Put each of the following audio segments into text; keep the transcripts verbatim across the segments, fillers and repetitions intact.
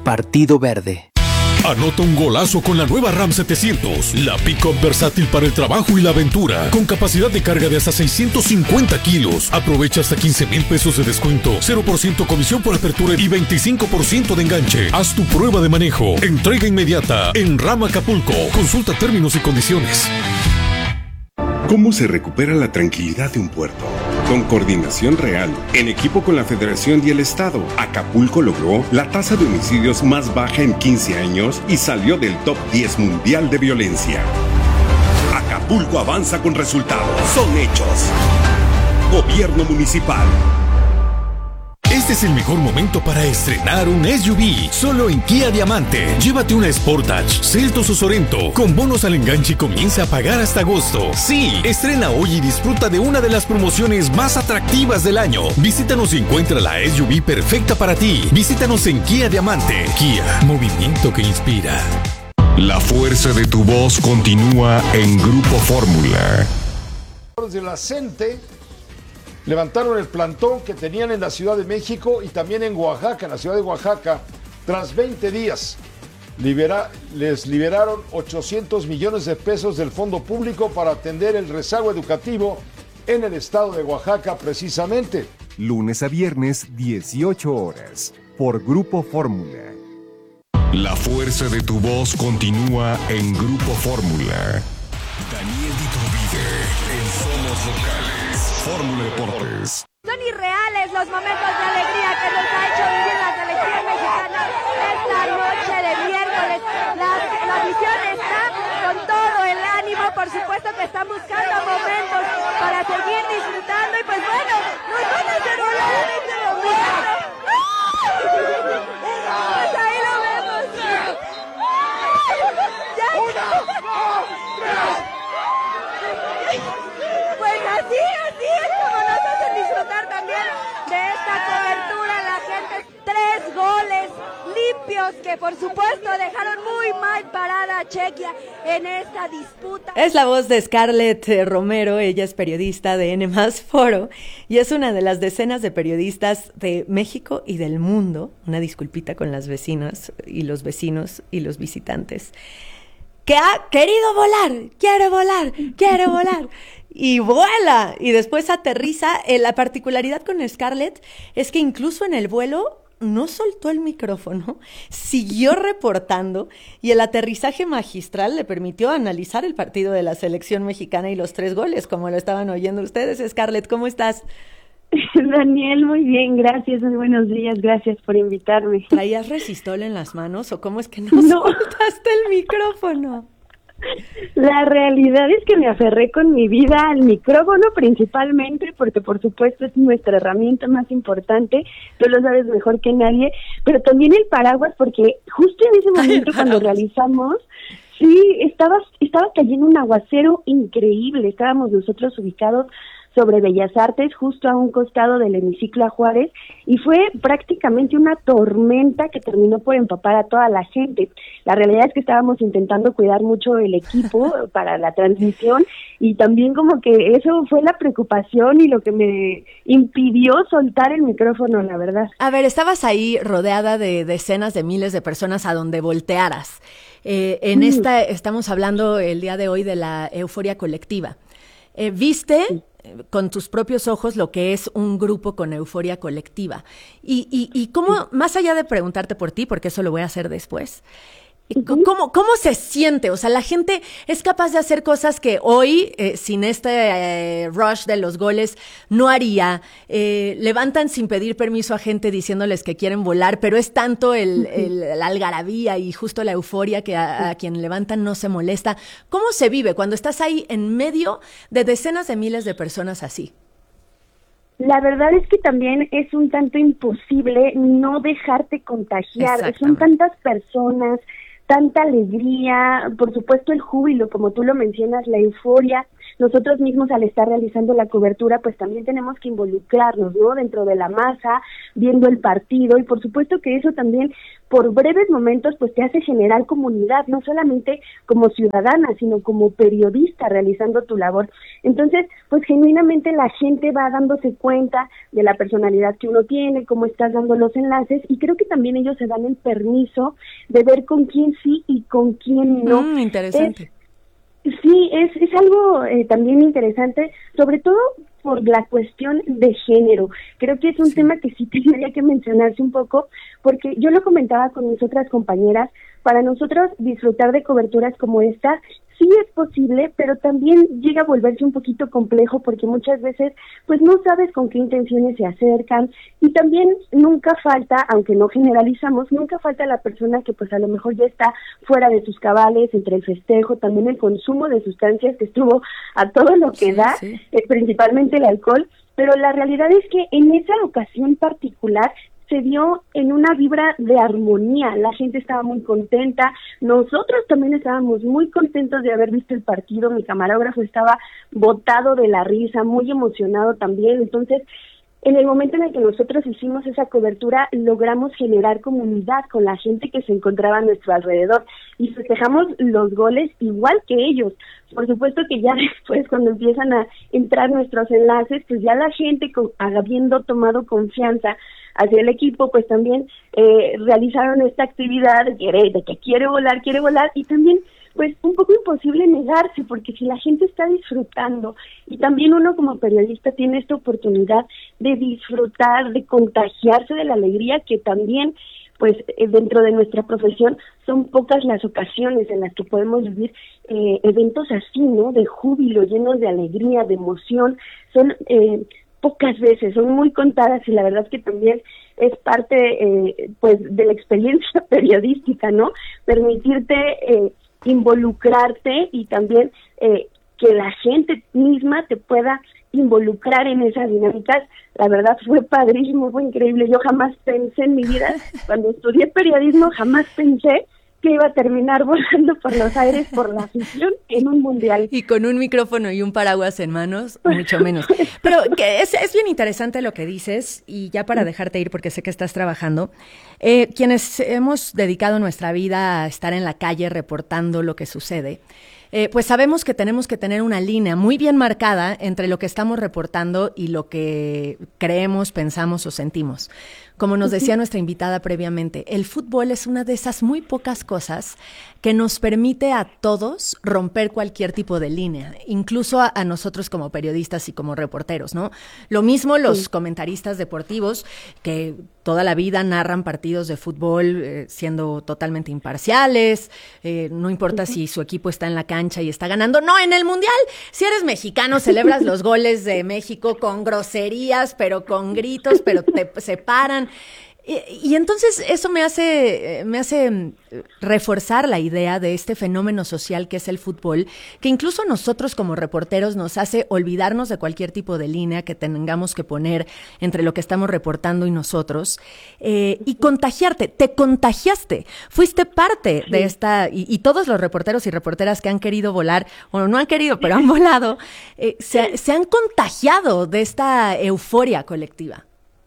Partido Verde. Anota un golazo con la nueva RAM setecientos, la pick-up versátil para el trabajo y la aventura, con capacidad de carga de hasta seiscientos cincuenta kilos. Aprovecha hasta quince mil pesos de descuento, cero por ciento comisión por apertura y veinticinco por ciento de enganche. Haz tu prueba de manejo. Entrega inmediata en RAM Acapulco. Consulta términos y condiciones. ¿Cómo se recupera la tranquilidad de un puerto? Con coordinación real, en equipo con la Federación y el Estado, Acapulco logró la tasa de homicidios más baja en quince años y salió del top diez mundial de violencia. Acapulco avanza con resultados. Son hechos. Gobierno Municipal. Este es el mejor momento para estrenar un S U V, solo en Kia Diamante. Llévate una Sportage, Seltos o Sorento, con bonos al enganche y comienza a pagar hasta agosto. Sí, estrena hoy y disfruta de una de las promociones más atractivas del año. Visítanos y encuentra la S U V perfecta para ti. Visítanos en Kia Diamante. Kia, movimiento que inspira. La fuerza de tu voz continúa en Grupo Fórmula. De la CENTE levantaron el plantón que tenían en la Ciudad de México y también en Oaxaca, en la ciudad de Oaxaca, tras veinte días. Libera, les liberaron ochocientos millones de pesos del fondo público para atender el rezago educativo en el estado de Oaxaca precisamente. Lunes a viernes, dieciocho horas, por Grupo Fórmula. La fuerza de tu voz continúa en Grupo Fórmula. Daniel Iturbide en Somos Locales. Fórmula Deportes. Son irreales los momentos de alegría que nos ha hecho vivir la selección mexicana esta noche de miércoles. La, la afición está con todo el ánimo, por supuesto que están buscando momentos para seguir disfrutando y pues bueno, nos van a hacer volar en este momento. Pues ahí lo vemos. Ya. Una, dos, tres. Pues así, así es como nos hacen disfrutar también de esta cobertura. La gente, tres goles limpios que por supuesto dejaron muy mal parada a Chequia en esta disputa. Es la voz de Scarlett Romero, ella es periodista de N más Foro y es una de las decenas de periodistas de México y del mundo, una disculpita con las vecinas y los vecinos y los visitantes, que ha querido volar, quiere volar, quiere volar. Y vuela, y después aterriza. Eh, la particularidad con Scarlett es que incluso en el vuelo no soltó el micrófono, siguió reportando y el aterrizaje magistral le permitió analizar el partido de la selección mexicana y los tres goles, como lo estaban oyendo ustedes. Scarlett, ¿cómo estás? Daniel, muy bien, gracias, muy buenos días, gracias por invitarme. ¿Traías resistol en las manos o cómo es que no, no. soltaste el micrófono? La realidad es que me aferré con mi vida al micrófono principalmente porque por supuesto es nuestra herramienta más importante, tú lo sabes mejor que nadie, pero también el paraguas porque justo en ese momento cuando realizamos, sí, estaba, estaba cayendo un aguacero increíble, estábamos nosotros ubicados sobre Bellas Artes, justo a un costado del hemiciclo a Juárez, y fue prácticamente una tormenta que terminó por empapar a toda la gente. La realidad es que estábamos intentando cuidar mucho el equipo para la transmisión, y también como que eso fue la preocupación y lo que me impidió soltar el micrófono, la verdad. A ver, estabas ahí rodeada de decenas de miles de personas a donde voltearas. Eh, en sí. esta, estamos hablando el día de hoy de la euforia colectiva. Eh, ¿Viste sí. con tus propios ojos lo que es un grupo con euforia colectiva? Y, y, y cómo, sí. más allá de preguntarte por ti, porque eso lo voy a hacer después, uh-huh. ¿cómo, cómo se siente? O sea, la gente es capaz de hacer cosas que hoy, eh, sin este eh, rush de los goles, no haría. Eh, levantan sin pedir permiso a gente diciéndoles que quieren volar, pero es tanto el, el, la algarabía y justo la euforia que a, a quien levantan no se molesta. ¿Cómo se vive cuando estás ahí en medio de decenas de miles de personas así? La verdad es que también es un tanto imposible no dejarte contagiar. Son tantas personas, tanta alegría, por supuesto el júbilo, como tú lo mencionas, la euforia, nosotros mismos al estar realizando la cobertura, pues también tenemos que involucrarnos, ¿no? Dentro de la masa, viendo el partido, y por supuesto que eso también, por breves momentos, pues te hace generar comunidad, no solamente como ciudadana, sino como periodista realizando tu labor. Entonces, pues genuinamente la gente va dándose cuenta de la personalidad que uno tiene, cómo estás dando los enlaces, y creo que también ellos se dan el permiso de ver con quién sí y con quién no. Mm, interesante. Es, sí, es, es algo eh, también interesante, sobre todo por la cuestión de género. Creo que es un sí. tema que sí tendría que mencionarse un poco, porque yo lo comentaba con mis otras compañeras, para nosotros disfrutar de coberturas como esta sí es posible, pero también llega a volverse un poquito complejo porque muchas veces pues no sabes con qué intenciones se acercan, y también nunca falta, aunque no generalizamos, nunca falta la persona que pues a lo mejor ya está fuera de sus cabales, entre el festejo, también el consumo de sustancias que estuvo a todo lo que sí, da, sí. Eh, principalmente el alcohol, pero la realidad es que en esa ocasión particular se dio en una vibra de armonía, la gente estaba muy contenta, nosotros también estábamos muy contentos de haber visto el partido, mi camarógrafo estaba botado de la risa, muy emocionado también. Entonces, en el momento en el que nosotros hicimos esa cobertura, logramos generar comunidad con la gente que se encontraba a nuestro alrededor y festejamos los goles igual que ellos. Por supuesto que ya después, cuando empiezan a entrar nuestros enlaces, pues ya la gente, con, habiendo tomado confianza hacia el equipo, pues también eh, realizaron esta actividad de que, de que quiere volar, quiere volar, y también pues un poco imposible negarse, porque si la gente está disfrutando, y también uno como periodista tiene esta oportunidad de disfrutar, de contagiarse de la alegría, que también pues eh, dentro de nuestra profesión son pocas las ocasiones en las que podemos vivir eh, eventos así, ¿no? De júbilo, llenos de alegría, de emoción, son eh, pocas veces, son muy contadas, y la verdad es que también es parte eh, pues de la experiencia periodística, ¿no? Permitirte eh, involucrarte y también eh, que la gente misma te pueda involucrar en esas dinámicas. La verdad fue padrísimo, fue increíble. Yo jamás pensé en mi vida, cuando estudié periodismo, jamás pensé que iba a terminar volando por los aires por la afición en un mundial. Y con un micrófono y un paraguas en manos, mucho menos. Pero que es, es bien interesante lo que dices, y ya para dejarte ir, porque sé que estás trabajando, eh, quienes hemos dedicado nuestra vida a estar en la calle reportando lo que sucede, Eh, pues sabemos que tenemos que tener una línea muy bien marcada entre lo que estamos reportando y lo que creemos, pensamos o sentimos. Como nos decía nuestra invitada previamente, el fútbol es una de esas muy pocas cosas que nos permite a todos romper cualquier tipo de línea, incluso a, a nosotros como periodistas y como reporteros, ¿no? Lo mismo los sí. comentaristas deportivos que toda la vida narran partidos de fútbol eh, siendo totalmente imparciales, eh, no importa uh-huh. si su equipo está en la cancha y está ganando. No, en el Mundial, si eres mexicano, celebras los goles de México con groserías, pero con gritos, pero te separan. Y, y entonces eso me hace, me hace reforzar la idea de este fenómeno social que es el fútbol, que incluso nosotros como reporteros nos hace olvidarnos de cualquier tipo de línea que tengamos que poner entre lo que estamos reportando y nosotros, eh, y contagiarte. Te contagiaste, fuiste parte de esta, y, y todos los reporteros y reporteras que han querido volar, o no han querido, pero han volado, eh, se, se han contagiado de esta euforia colectiva.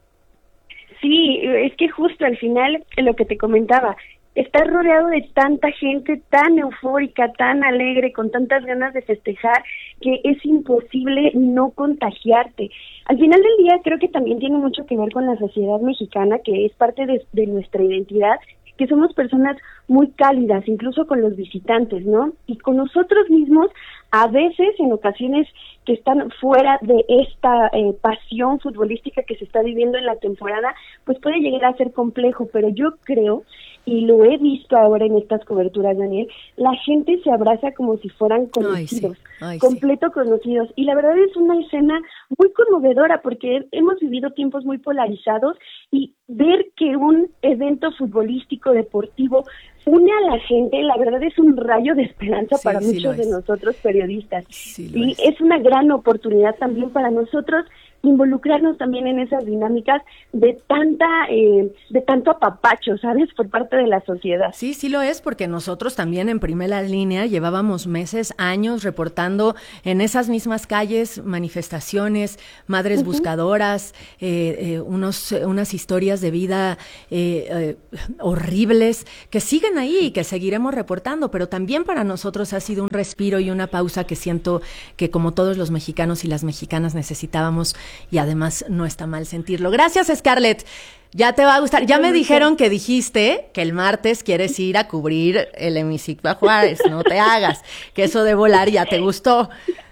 Sí, es que justo al final, lo que te comentaba, estar rodeado de tanta gente tan eufórica, tan alegre, con tantas ganas de festejar, que es imposible no contagiarte. Al final del día creo que también tiene mucho que ver con la sociedad mexicana, que es parte de, de nuestra identidad, que somos personas muy cálidas, incluso con los visitantes, ¿no? Y con nosotros mismos, a veces, en ocasiones que están fuera de esta eh, pasión futbolística que se está viviendo en la temporada, pues puede llegar a ser complejo, pero yo creo, y lo he visto ahora en estas coberturas, Daniel, la gente se abraza como si fueran conocidos, ay, sí. Ay, completo sí. conocidos, y la verdad es una escena muy conmovedora, porque hemos vivido tiempos muy polarizados, y ver que un evento futbolístico, deportivo, une a la gente, la verdad es un rayo de esperanza sí, para sí muchos de nosotros periodistas. Sí, y es. es una gran oportunidad también para nosotros involucrarnos también en esas dinámicas de tanta, eh, de tanto apapacho, ¿sabes? Por parte de la sociedad. Sí, sí lo es, porque nosotros también en primera línea llevábamos meses, años reportando en esas mismas calles manifestaciones, madres uh-huh. buscadoras, eh, eh, unos, unas historias de vida eh, eh, horribles que siguen ahí y que seguiremos reportando, pero también para nosotros ha sido un respiro y una pausa que siento que como todos los mexicanos y las mexicanas necesitábamos, y además no está mal sentirlo. Gracias, Scarlett. Ya te va a gustar. Ya me dijeron que dijiste que el martes quieres ir a cubrir el hemiciclo a Juárez. No te hagas, que eso de volar ya te gustó.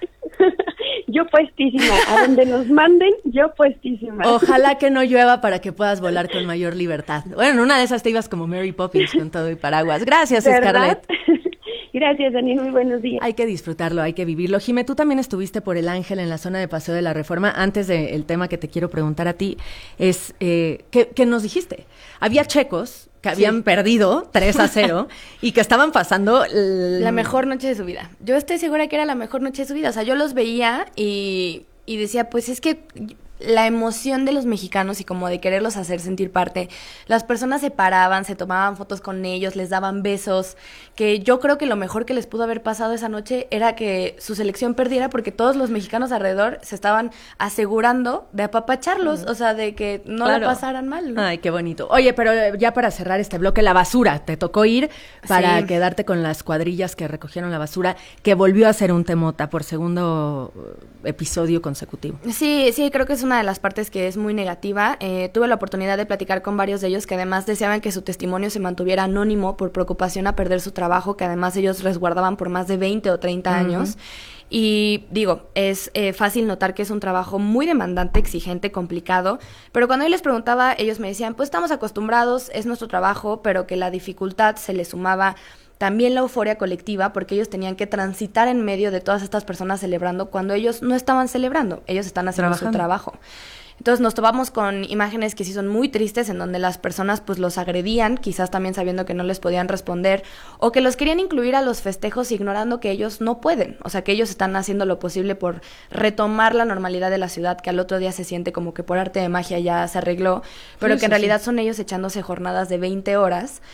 Yo puestísima, a donde nos manden, yo puestísima. Ojalá que no llueva para que puedas volar con mayor libertad. Bueno, en una de esas te ibas como Mary Poppins con todo y paraguas. Gracias, ¿verdad? Scarlett. Gracias, Dani, muy buenos días. Hay que disfrutarlo, hay que vivirlo. Jimé, tú también estuviste por el Ángel en la zona de Paseo de la Reforma. Antes del tema que te quiero preguntar a ti, es, eh, ¿qué, qué nos dijiste? Había checos que habían sí. perdido tres a cero y que estaban pasando... El... La mejor noche de su vida. Yo estoy segura que era la mejor noche de su vida. O sea, yo los veía y, y decía, pues es que... la emoción de los mexicanos y como de quererlos hacer sentir parte. Las personas se paraban, se tomaban fotos con ellos, les daban besos, que yo creo que lo mejor que les pudo haber pasado esa noche era que su selección perdiera porque todos los mexicanos alrededor se estaban asegurando de apapacharlos, o sea, de que no claro. la pasaran mal, ¿no? Ay, qué bonito. Oye, pero ya para cerrar este bloque, la basura, te tocó ir para sí. quedarte con las cuadrillas que recogieron la basura, que volvió a ser un temota por segundo episodio consecutivo. Sí, sí, creo que es una de las partes que es muy negativa. Eh, tuve la oportunidad de platicar con varios de ellos que además deseaban que su testimonio se mantuviera anónimo por preocupación a perder su trabajo, que además ellos resguardaban por más de veinte o treinta uh-huh. años. Y digo, es eh, fácil notar que es un trabajo muy demandante, exigente, complicado, pero cuando yo les preguntaba, ellos me decían, pues estamos acostumbrados, es nuestro trabajo, pero que la dificultad se le sumaba también la euforia colectiva, porque ellos tenían que transitar en medio de todas estas personas celebrando cuando ellos no estaban celebrando, ellos están haciendo Trabajando. su trabajo. Entonces nos topamos con imágenes que sí son muy tristes, en donde las personas pues los agredían, quizás también sabiendo que no les podían responder, o que los querían incluir a los festejos ignorando que ellos no pueden, o sea que ellos están haciendo lo posible por retomar la normalidad de la ciudad, que al otro día se siente como que por arte de magia ya se arregló, pero sí, que en sí, realidad sí. son ellos echándose jornadas de veinte horas,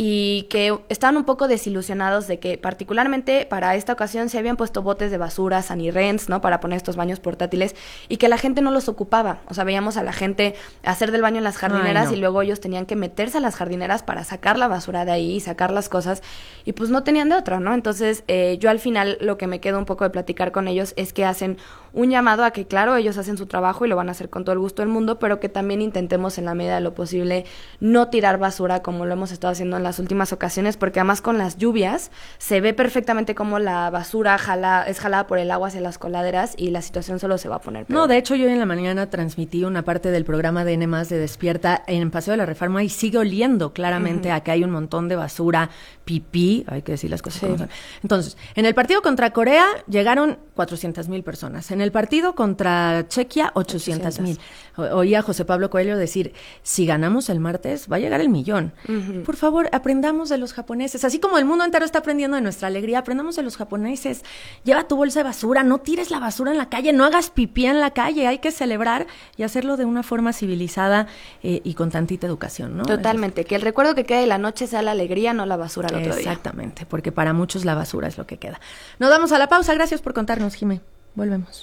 y que estaban un poco desilusionados de que particularmente para esta ocasión se habían puesto botes de basura, Sanirrens, ¿no? Para poner estos baños portátiles y que la gente no los ocupaba. O sea, veíamos a la gente hacer del baño en las jardineras Ay, no. y luego ellos tenían que meterse a las jardineras para sacar la basura de ahí y sacar las cosas y pues no tenían de otra, ¿no? Entonces eh, yo al final lo que me quedo un poco de platicar con ellos es que hacen un llamado a que claro, ellos hacen su trabajo y lo van a hacer con todo el gusto del mundo, pero que también intentemos en la medida de lo posible no tirar basura como lo hemos estado haciendo en las últimas ocasiones, porque además con las lluvias se ve perfectamente cómo la basura jala, es jalada por el agua hacia las coladeras y la situación solo se va a poner peor. No, de hecho yo en la mañana transmití una parte del programa de N más de Despierta en Paseo de la Reforma y sigue oliendo claramente uh-huh. a que hay un montón de basura, pipí, hay que decir las cosas sí. como son. Entonces, en el partido contra Corea llegaron cuatrocientas mil personas, en el partido contra Chequia ochocientas mil. Oía a José Pablo Coelho decir, si ganamos el martes va a llegar el millón. Uh-huh. Por favor, aprendamos de los japoneses, así como el mundo entero está aprendiendo de nuestra alegría, aprendamos de los japoneses. Lleva tu bolsa de basura, no tires la basura en la calle, no hagas pipí en la calle, hay que celebrar y hacerlo de una forma civilizada eh, y con tantita educación, ¿no? Totalmente, que el recuerdo que quede de la noche sea la alegría, no la basura al otro día. Exactamente, porque para muchos la basura es lo que queda. Nos damos a la pausa, gracias por contarnos, Jimé. Volvemos.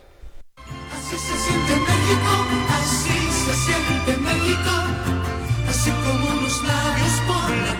Así se siente México, así se siente México, así como unos labios por la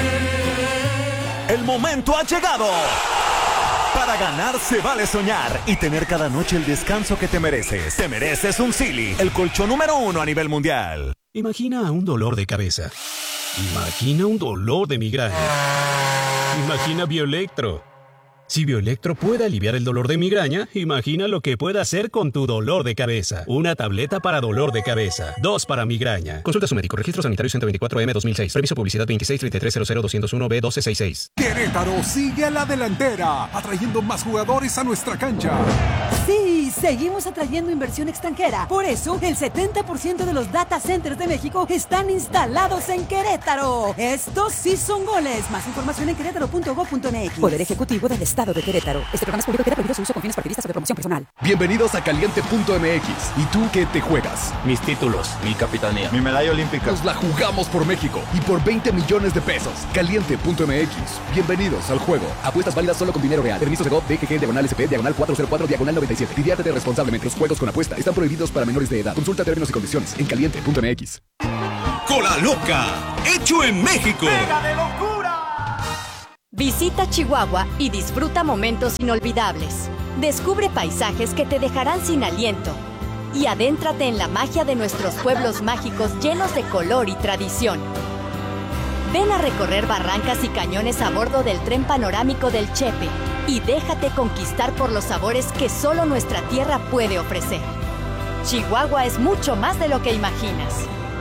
piel. El momento ha llegado. Para ganar se vale soñar y tener cada noche el descanso que te mereces. Te mereces un Silly, el colchón número uno a nivel mundial. Imagina un dolor de cabeza. Imagina un dolor de migraña. Imagina Bioelectro. Si Bioelectro puede aliviar el dolor de migraña, imagina lo que puede hacer con tu dolor de cabeza. Una tableta para dolor de cabeza, dos para migraña. Consulta a su médico. Registro Sanitario ciento veinticuatro M dos mil seis. Permiso publicidad veintiséis treinta y tres cero cero doscientos uno B doce sesenta y seis. Querétaro sigue a la delantera, atrayendo más jugadores a nuestra cancha. Sí, seguimos atrayendo inversión extranjera. Por eso, el setenta por ciento de los data centers de México están instalados en Querétaro. Estos sí son goles. Más información en querétaro punto gob punto eme equis. Poder Ejecutivo del Estado de Querétaro. Este programa es público y queda prohibido su uso con fines partidistas o de promoción personal. Bienvenidos a caliente punto eme equis. ¿Y tú qué te juegas? Mis títulos, mi capitanía, mi medalla olímpica. Nos la jugamos por México y por veinte millones de pesos. caliente punto eme equis. Bienvenidos al juego. Apuestas válidas solo con dinero real. Permisos de G O V, D G G, diagonal S P, diagonal cuatro cero cuatro, diagonal noventa y siete. Diviértete responsablemente. Los juegos con apuesta están prohibidos para menores de edad. Consulta términos y condiciones en caliente punto eme equis. Cola Loca, hecho en México. ¡Pega de locura! Visita Chihuahua y disfruta momentos inolvidables. Descubre paisajes que te dejarán sin aliento. Y adéntrate en la magia de nuestros pueblos mágicos llenos de color y tradición. Ven a recorrer barrancas y cañones a bordo del tren panorámico del Chepe y déjate conquistar por los sabores que solo nuestra tierra puede ofrecer. Chihuahua es mucho más de lo que imaginas.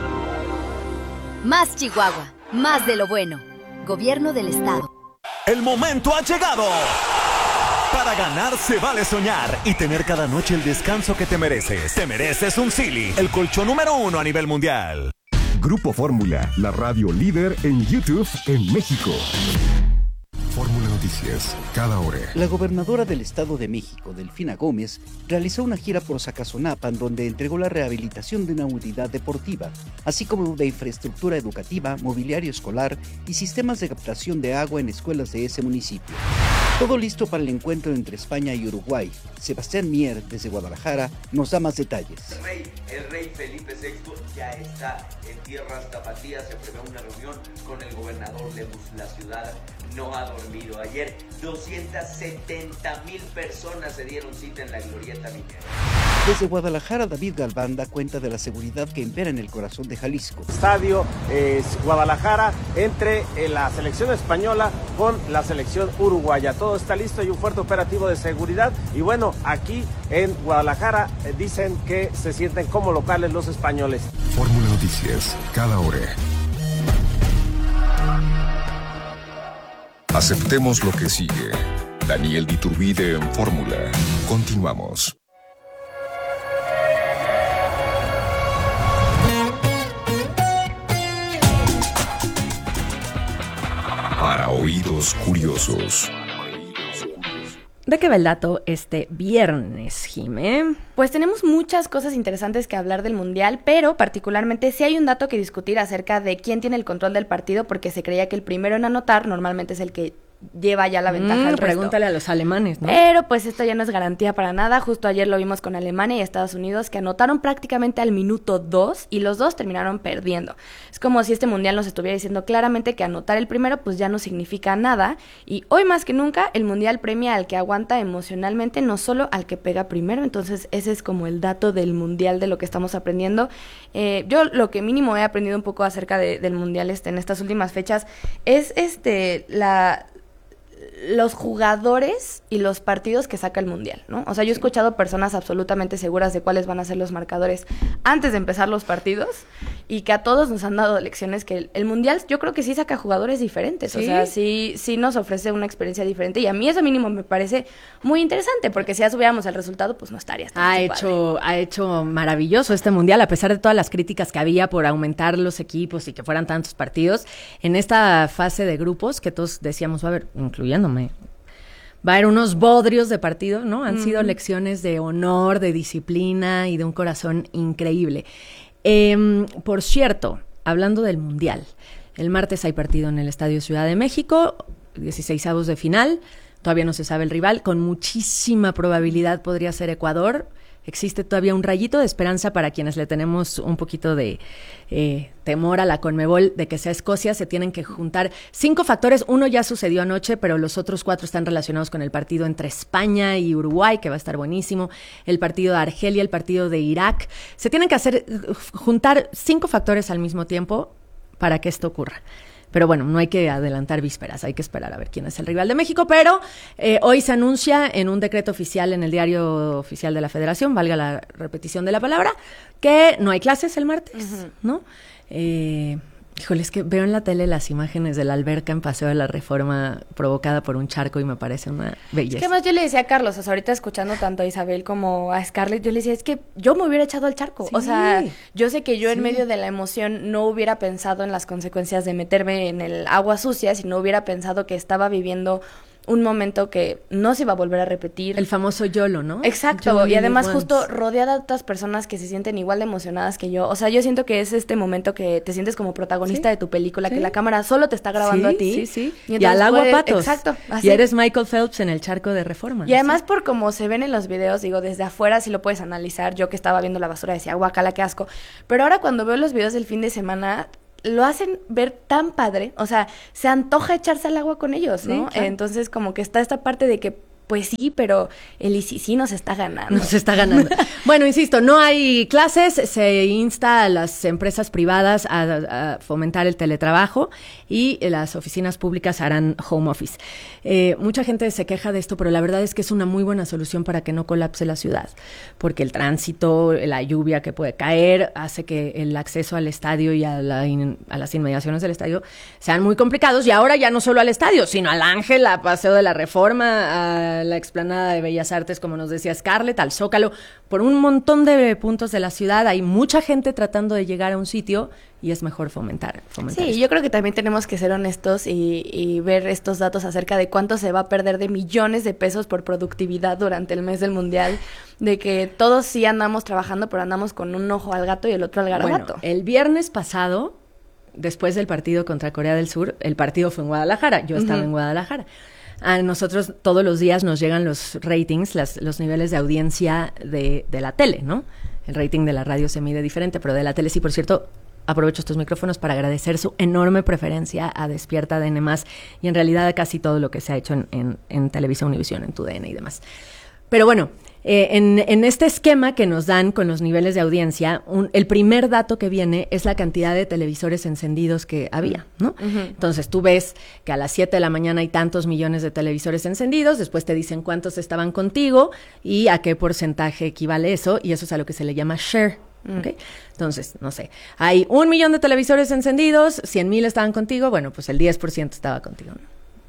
Más Chihuahua, más de lo bueno. Gobierno del Estado. El momento ha llegado. Para ganar se vale soñar y tener cada noche el descanso que te mereces. Te mereces un Silly, el colchón número uno a nivel mundial. Grupo Fórmula, la radio líder en YouTube en México. Fórmula Noticias, cada hora. La gobernadora del Estado de México, Delfina Gómez, realizó una gira por Zacazonapan donde entregó la rehabilitación de una unidad deportiva, así como de infraestructura educativa, mobiliario escolar y sistemas de captación de agua en escuelas de ese municipio. Todo listo para el encuentro entre España y Uruguay. Sebastián Mier, desde Guadalajara, nos da más detalles. El rey, el rey Felipe sexto ya está en tierras tapatías. Se prevé una reunión con el gobernador Lemus. La ciudad no ha dormido. Ayer doscientas setenta mil personas se dieron cita en la Glorieta Minera. Desde Guadalajara, David Galván da cuenta de la seguridad que impera en el corazón de Jalisco. Estadio eh, Guadalajara entre eh, la selección española con la selección uruguaya. Todo está listo y un fuerte operativo de seguridad. Y bueno, aquí en Guadalajara eh, dicen que se sienten como locales los españoles. Fórmula Noticias, cada hora. Aceptemos lo que sigue. Daniel Diturbide en Fórmula. Continuamos. Para oídos curiosos. ¿De qué va el dato este viernes, Jimé? Pues tenemos muchas cosas interesantes que hablar del Mundial, pero particularmente sí hay un dato que discutir acerca de quién tiene el control del partido, porque se creía que el primero en anotar normalmente es el que lleva ya la ventaja Mm, al resto. pregúntale a los alemanes, ¿no? Pero pues esto ya no es garantía para nada. Justo ayer lo vimos con Alemania y Estados Unidos, que anotaron prácticamente al minuto dos y los dos terminaron perdiendo. Es como si este Mundial nos estuviera diciendo claramente que anotar el primero pues ya no significa nada. Y hoy más que nunca el Mundial premia al que aguanta emocionalmente, no solo al que pega primero. Entonces ese es como el dato del Mundial, de lo que estamos aprendiendo. Eh, yo lo que mínimo he aprendido un poco acerca de, del Mundial este, en estas últimas fechas es este la... los jugadores y los partidos que saca el Mundial, ¿no? O sea, yo he escuchado personas absolutamente seguras de cuáles van a ser los marcadores antes de empezar los partidos y que a todos nos han dado lecciones que el, el Mundial yo creo que sí saca jugadores diferentes, ¿sí? O sea, sí, sí nos ofrece una experiencia diferente y a mí eso mínimo me parece muy interesante porque si ya subiéramos el resultado pues no estaría tan Ha hecho, ha hecho maravilloso este Mundial, a pesar de todas las críticas que había por aumentar los equipos y que fueran tantos partidos. En esta fase de grupos, que todos decíamos, va a haber, incluyéndome, va a haber unos bodrios de partido, ¿no? Han mm. sido lecciones de honor, de disciplina y de un corazón increíble. Eh, por cierto, hablando del Mundial, el martes hay partido en el Estadio Ciudad de México, dieciseisavos de final. Todavía no se sabe el rival, con muchísima probabilidad podría ser Ecuador. Existe todavía un rayito de esperanza para quienes le tenemos un poquito de eh, temor a la Conmebol de que sea Escocia. Se tienen que juntar cinco factores. Uno ya sucedió anoche, pero los otros cuatro están relacionados con el partido entre España y Uruguay, que va a estar buenísimo. El partido de Argelia, el partido de Irak. Se tienen que hacer juntar cinco factores al mismo tiempo para que esto ocurra. Pero bueno, no hay que adelantar vísperas, hay que esperar a ver quién es el rival de México. Pero eh, hoy se anuncia en un decreto oficial en el diario oficial de la Federación, valga la repetición de la palabra, que no hay clases el martes, uh-huh. ¿no? Eh, Híjole, es que veo en la tele las imágenes de la alberca en Paseo de la Reforma provocada por un charco y me parece una belleza. Es que además yo le decía a Carlos, o sea, ahorita escuchando tanto a Isabel como a Scarlett, yo le decía, es que yo me hubiera echado al charco. Sí. O sea, yo sé que yo Sí. en medio de la emoción no hubiera pensado en las consecuencias de meterme en el agua sucia, sino hubiera pensado que estaba viviendo un momento que no se iba a volver a repetir. El famoso YOLO, ¿no? Exacto, You only y además live justo once. rodeada de otras personas que se sienten igual de emocionadas que yo. O sea, yo siento que es este momento que te sientes como protagonista Sí. de tu película, Sí. que la cámara solo te está grabando Sí, a ti. sí, sí. Y, entonces al agua puedes- patos. Exacto, así. Y eres Michael Phelps en el charco de Reforma. Y además por como se ven en los videos, digo, desde afuera sí lo puedes analizar. Yo que estaba viendo la basura decía, guacala, qué asco. Pero ahora cuando veo los videos del fin de semana, lo hacen ver tan padre. O sea, se antoja echarse al agua con ellos, ¿no? Sí, claro. Entonces como que está esta parte de que, pues sí, pero el I C C nos está ganando. Nos está ganando. Bueno, insisto, no hay clases, se insta a las empresas privadas a, a fomentar el teletrabajo y las oficinas públicas harán home office. Eh, mucha gente se queja de esto, pero la verdad es que es una muy buena solución para que no colapse la ciudad, porque el tránsito, la lluvia que puede caer, hace que el acceso al estadio y a, la in- a las inmediaciones del estadio sean muy complicados, y ahora ya no solo al estadio, sino al Ángel, a Paseo de la Reforma, a la explanada de Bellas Artes, como nos decía Scarlett, al Zócalo, por un montón de puntos de la ciudad. Hay mucha gente tratando de llegar a un sitio y es mejor fomentar. fomentar Sí, esto. yo creo que también tenemos que ser honestos y, y ver estos datos acerca de cuánto se va a perder de millones de pesos por productividad durante el mes del Mundial, de que todos sí andamos trabajando, pero andamos con un ojo al gato y el otro al garabato. Bueno, el viernes pasado, después del partido contra Corea del Sur, el partido fue en Guadalajara, yo estaba Ujú. en Guadalajara. A nosotros todos los días nos llegan los ratings, las, los niveles de audiencia de, de la tele, ¿no? El rating de la radio se mide diferente, pero de la tele sí. Por cierto, aprovecho estos micrófonos para agradecer su enorme preferencia a Despierta D N más, y en realidad a casi todo lo que se ha hecho en, en, en Televisa Univisión, en tu D N y demás. Pero bueno, eh, en, en este esquema que nos dan con los niveles de audiencia, un- el primer dato que viene es la cantidad de televisores encendidos que había, ¿no? Ujú. Entonces tú ves que a las siete de la mañana hay tantos millones de televisores encendidos, después te dicen cuántos estaban contigo y a qué porcentaje equivale eso, y eso es a lo que se le llama share. ¿Ok? Entonces, no sé, hay un millón de televisores encendidos, cien mil estaban contigo, bueno, pues el diez por ciento estaba contigo, ¿no?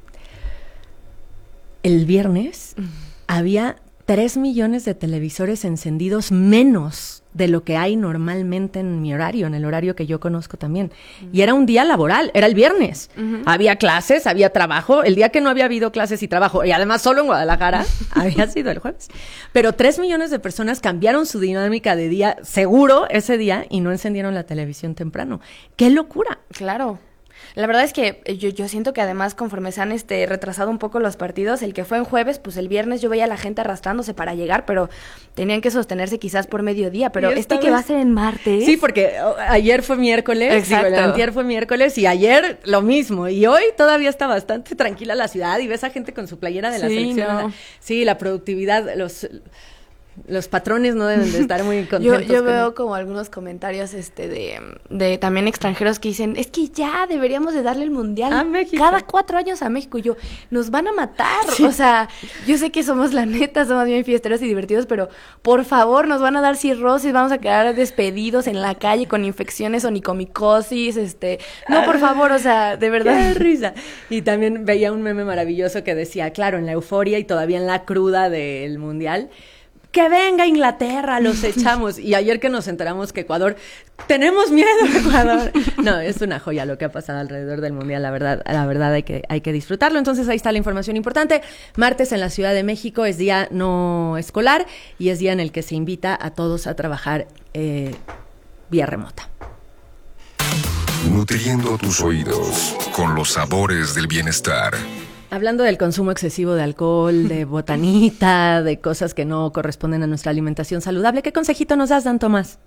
El viernes había tres millones de televisores encendidos menos de lo que hay normalmente en mi horario, en el horario que yo conozco también. Y era un día laboral, era el viernes. Ujú. Había clases, había trabajo. El día que no había habido clases y trabajo, y además solo en Guadalajara, había sido el jueves. Pero tres millones de personas cambiaron su dinámica de día seguro ese día y no encendieron la televisión temprano. ¡Qué locura! Claro. La verdad es que eh, yo, yo siento que además conforme se han este, retrasado un poco los partidos, el que fue en jueves, pues el viernes yo veía a la gente arrastrándose para llegar, pero tenían que sostenerse quizás por mediodía, pero Y esta este que va a vez- ser en martes. Sí, porque oh, ayer fue miércoles, Exacto. digo, el antier fue miércoles y ayer lo mismo. Y hoy todavía está bastante tranquila la ciudad y ves a gente con su playera de la Sí, selección. no. Sí, la productividad, los... Los patrones no deben de estar muy Yo, contentos. yo con- veo como algunos comentarios este de, de también extranjeros que dicen, es que ya deberíamos de darle el mundial A México. cada cuatro años a México. Y yo, nos van a matar. O sea, yo sé que somos la neta, somos bien fiesteros y divertidos, pero por favor, nos van a dar cirrosis, vamos a quedar despedidos en la calle con infecciones onicomicosis, este, no, por favor, o sea, de verdad. Qué risa. Y también veía un meme maravilloso que decía, claro, en la euforia y todavía en la cruda del mundial, que venga Inglaterra, los echamos. Y ayer que nos enteramos que Ecuador, tenemos miedo, Ecuador. No, es una joya lo que ha pasado alrededor del mundial, la verdad, la verdad hay que, hay que disfrutarlo. Entonces ahí está la información importante. Martes en la Ciudad de México es día no escolar y es día en el que se invita a todos a trabajar eh, vía remota. Nutriendo tus oídos con los sabores del bienestar. Hablando del consumo excesivo de alcohol, de botanita, de cosas que no corresponden a nuestra alimentación saludable, ¿qué consejito nos das, Dan Tomás?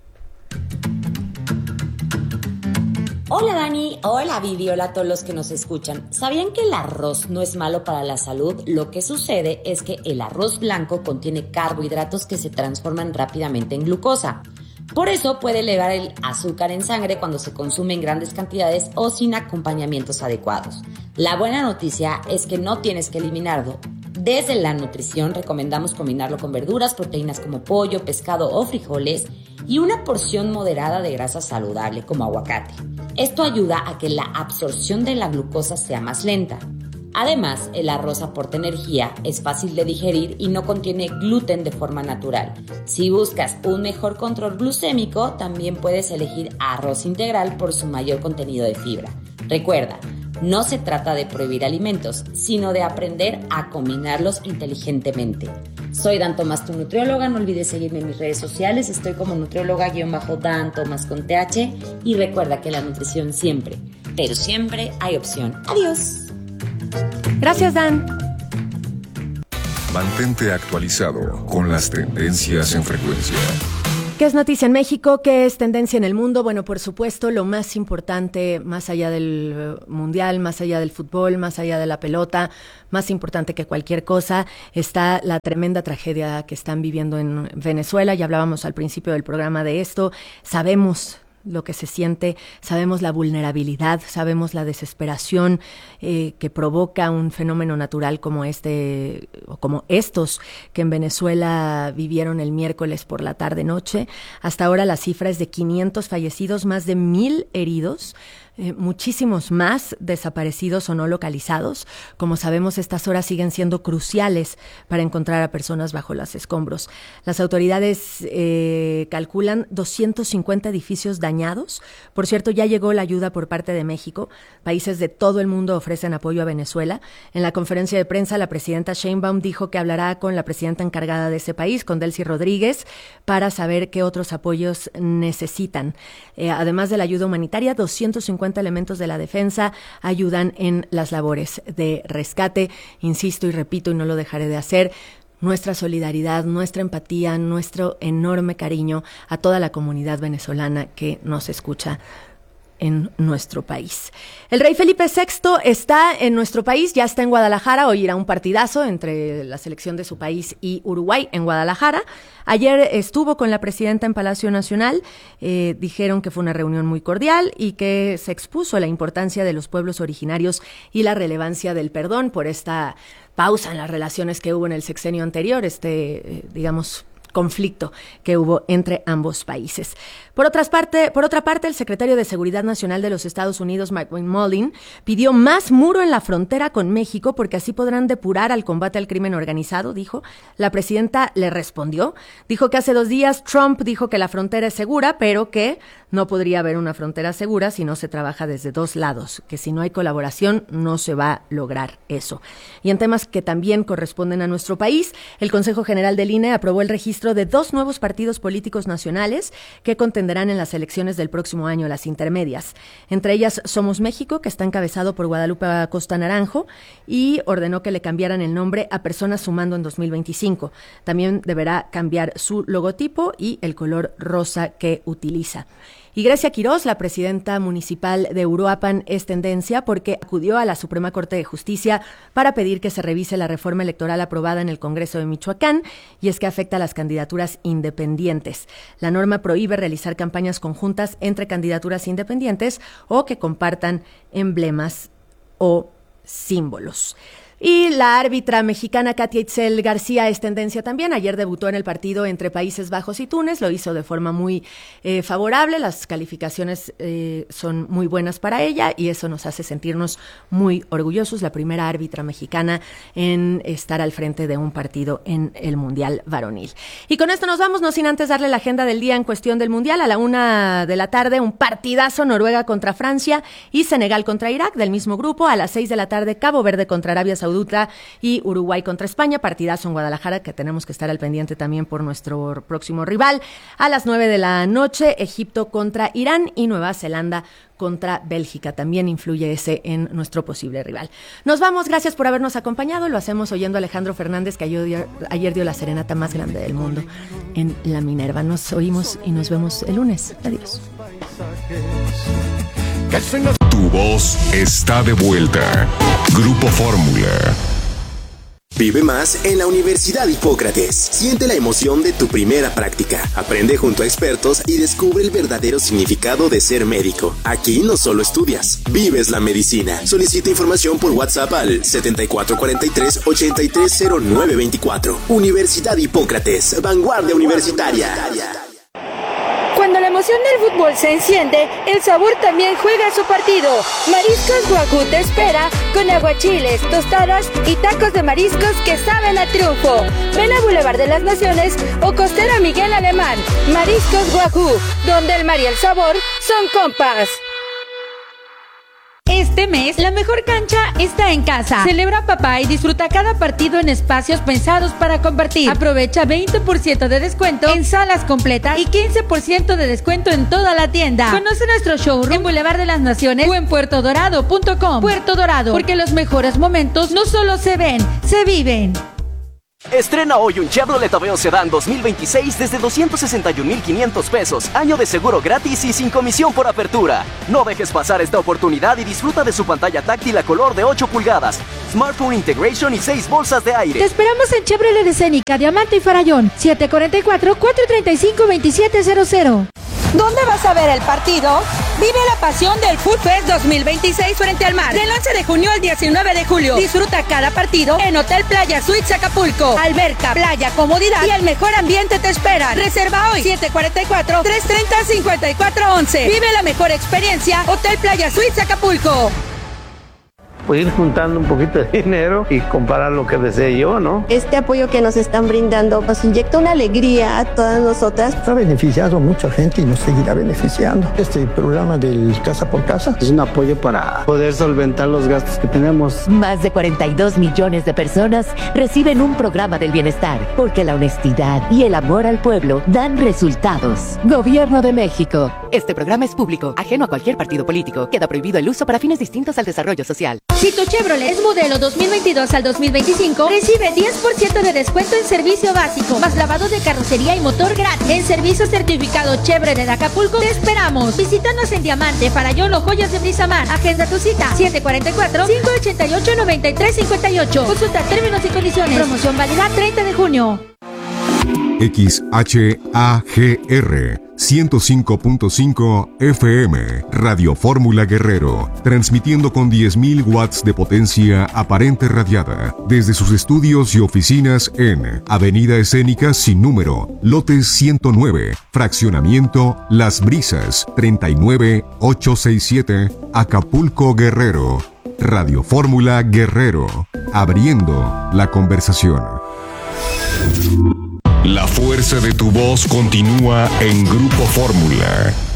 Hola Dani, hola Vivi, hola a todos los que nos escuchan. ¿Sabían que el arroz no es malo para la salud? Lo que sucede es que el arroz blanco contiene carbohidratos que se transforman rápidamente en glucosa. Por eso puede elevar el azúcar en sangre cuando se consume en grandes cantidades o sin acompañamientos adecuados. La buena noticia es que no tienes que eliminarlo. Desde la nutrición recomendamos combinarlo con verduras, proteínas como pollo, pescado o frijoles y una porción moderada de grasa saludable como aguacate. Esto ayuda a que la absorción de la glucosa sea más lenta. Además, el arroz aporta energía, es fácil de digerir y no contiene gluten de forma natural. Si buscas un mejor control glucémico, también puedes elegir arroz integral por su mayor contenido de fibra. Recuerda, no se trata de prohibir alimentos, sino de aprender a combinarlos inteligentemente. Soy Dan Tomás, tu nutrióloga. No olvides seguirme en mis redes sociales. Estoy como nutrióloga-Dan Tomás con T H. Y recuerda que la nutrición siempre, pero siempre hay opción. Adiós. Gracias, Dan. Mantente actualizado con las tendencias en frecuencia. ¿Qué es noticia en México? ¿Qué es tendencia en el mundo? Bueno, por supuesto, lo más importante, más allá del mundial, más allá del fútbol, más allá de la pelota, más importante que cualquier cosa, está la tremenda tragedia que están viviendo en Venezuela. Ya hablábamos al principio del programa de esto. Sabemos lo que se siente, sabemos la vulnerabilidad, sabemos la desesperación eh, que provoca un fenómeno natural como este, o como estos que en Venezuela vivieron el miércoles por la tarde-noche. Hasta ahora la cifra es de quinientos fallecidos, más de mil heridos. Eh, muchísimos más desaparecidos o no localizados. Como sabemos, estas horas siguen siendo cruciales para encontrar a personas bajo los escombros. Las autoridades eh, calculan doscientos cincuenta edificios dañados. Por cierto, ya llegó la ayuda por parte de México. Países de todo el mundo ofrecen apoyo a Venezuela. En la conferencia de prensa, la presidenta Sheinbaum dijo que hablará con la presidenta encargada de ese país, con Delcy Rodríguez, para saber qué otros apoyos necesitan. Eh, además de la ayuda humanitaria, doscientos cincuenta elementos de la defensa ayudan en las labores de rescate. Insisto y repito, y no lo dejaré de hacer, nuestra solidaridad, nuestra empatía, nuestro enorme cariño a toda la comunidad venezolana que nos escucha en nuestro país. El rey Felipe sexto está en nuestro país, ya está en Guadalajara. Hoy irá un partidazo entre la selección de su país y Uruguay en Guadalajara. Ayer estuvo con la presidenta en Palacio Nacional, eh, dijeron que fue una reunión muy cordial y que se expuso la importancia de los pueblos originarios y la relevancia del perdón por esta pausa en las relaciones que hubo en el sexenio anterior, este, eh, digamos, conflicto que hubo entre ambos países. Por otra parte, por otra parte, el secretario de Seguridad Nacional de los Estados Unidos, Mike Mullen, pidió más muro en la frontera con México porque así podrán depurar al combate al crimen organizado, dijo. La presidenta le respondió, dijo que hace dos días Trump dijo que la frontera es segura, pero que no podría haber una frontera segura si no se trabaja desde dos lados, que si no hay colaboración no se va a lograr eso. Y en temas que también corresponden a nuestro país, el Consejo General del I N E aprobó el registro de dos nuevos partidos políticos nacionales que contenderán en las elecciones del próximo año, las intermedias. Entre ellas Somos México, que está encabezado por Guadalupe Acosta Naranjo, y ordenó que le cambiaran el nombre a Personas Sumando en dos mil veinticinco. También deberá cambiar su logotipo y el color rosa que utiliza. Y Grecia Quirós, la presidenta municipal de Uruapan, es tendencia porque acudió a la Suprema Corte de Justicia para pedir que se revise la reforma electoral aprobada en el Congreso de Michoacán, y es que afecta a las candidaturas independientes. La norma prohíbe realizar campañas conjuntas entre candidaturas independientes o que compartan emblemas o símbolos. Y la árbitra mexicana Katia Itzel García es tendencia también. Ayer debutó en el partido entre Países Bajos y Túnez, lo hizo de forma muy eh, favorable, las calificaciones eh, son muy buenas para ella y eso nos hace sentirnos muy orgullosos, la primera árbitra mexicana en estar al frente de un partido en el Mundial Varonil. Y con esto nos vamos, no sin antes darle la agenda del día en cuestión del Mundial. A la una de la tarde, un partidazo, Noruega contra Francia y Senegal contra Irak, del mismo grupo. A las seis de la tarde, Cabo Verde contra Arabia Saudita y Uruguay contra España, partidazo en Guadalajara que tenemos que estar al pendiente también por nuestro próximo rival. A las nueve de la noche, Egipto contra Irán y Nueva Zelanda contra Bélgica. También influye ese en nuestro posible rival. Nos vamos, gracias por habernos acompañado. Lo hacemos oyendo a Alejandro Fernández, que ayer, ayer dio la serenata más grande del mundo en la Minerva. Nos oímos y nos vemos el lunes. Adiós. Tu voz está de vuelta. Grupo Fórmula. Vive más en la Universidad Hipócrates. Siente la emoción de tu primera práctica. Aprende junto a expertos y descubre el verdadero significado de ser médico. Aquí no solo estudias, vives la medicina. Solicita información por WhatsApp al setenta y cuatro cuarenta y tres, ochenta y tres cero nueve veinticuatro. Universidad Hipócrates, vanguardia universitaria. Cuando la emoción del fútbol se enciende, el sabor también juega su partido. Mariscos Wagyu te espera con aguachiles, tostadas y tacos de mariscos que saben a triunfo. Ven a Boulevard de las Naciones o Costera Miguel Alemán. Mariscos Wagyu, donde el mar y el sabor son compas. Este mes, la mejor cancha está en casa. Celebra papá y disfruta cada partido en espacios pensados para compartir. Aprovecha veinte por ciento de descuento en salas completas y quince por ciento de descuento en toda la tienda. Conoce nuestro showroom en Boulevard de las Naciones o en puerto dorado punto com. Puerto Dorado, porque los mejores momentos no solo se ven, se viven. Estrena hoy un Chevrolet Aveo Sedán dos mil veintiséis desde doscientos sesenta y un mil quinientos pesos, año de seguro gratis y sin comisión por apertura. No dejes pasar esta oportunidad y disfruta de su pantalla táctil a color de ocho pulgadas, Smartphone Integration y seis bolsas de aire. Te esperamos en Chevrolet Escénica, Diamante y Farallón, siete cuatro cuatro, cuatro tres cinco, dos siete cero cero. ¿Dónde vas a ver el partido? Vive la pasión del Food Fest dos mil veintiséis frente al mar. Del once de junio al diecinueve de julio. Disfruta cada partido en Hotel Playa Suites Acapulco. Alberca, playa, comodidad y el mejor ambiente te esperan. Reserva hoy siete cuatro cuatro, tres tres cero, cinco cuatro once. Vive la mejor experiencia. Hotel Playa Suites Acapulco. Pues ir juntando un poquito de dinero y comprar lo que desee yo, ¿no? Este apoyo que nos están brindando nos inyecta una alegría a todas nosotras. Ha beneficiado a mucha gente y nos seguirá beneficiando. Este programa del Casa por Casa es un apoyo para poder solventar los gastos que tenemos. Más de cuarenta y dos millones de personas reciben un programa del bienestar, porque la honestidad y el amor al pueblo dan resultados. Gobierno de México. Este programa es público, ajeno a cualquier partido político. Queda prohibido el uso para fines distintos al desarrollo social. Si tu Chevrolet es modelo dos mil veintidós al dos mil veinticinco, recibe diez por ciento de descuento en servicio básico, más lavado de carrocería y motor gratis. En servicio certificado Chevrolet de Acapulco, te esperamos. Visítanos en Diamante, Farallón o Joyas de Brizamar. Agenda tu cita, siete cuatro cuatro, cinco ocho ocho, nueve tres cinco ocho. Consulta términos y condiciones. Promoción válida treinta de junio. X H A G R ciento cinco punto cinco F M, Radio Fórmula Guerrero, transmitiendo con diez mil watts de potencia aparente radiada, desde sus estudios y oficinas en Avenida Escénica sin número, lote ciento nueve, fraccionamiento Las Brisas, treinta y nueve ochocientos sesenta y siete, Acapulco, Guerrero. Radio Fórmula Guerrero, abriendo la conversación. La fuerza de tu voz continúa en Grupo Fórmula.